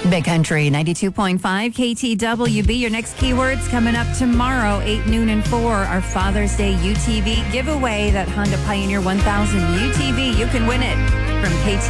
Big Country 92.5 KTWB. Your next keywords coming up tomorrow, 8 noon and 4. Our Father's Day UTV giveaway, that Honda Pioneer 1000 UTV. You can win it from KT.